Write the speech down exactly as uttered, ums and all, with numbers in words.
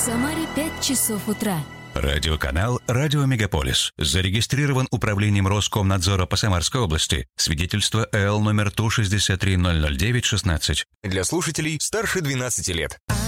Самаре пять часов утра. Радиоканал «Радио Мегаполис». Зарегистрирован Управлением Роскомнадзора по Самарской области. Свидетельство эл номер Ту шестьдесят три ноль ноль девять шестнадцать. Для слушателей старше двенадцати лет.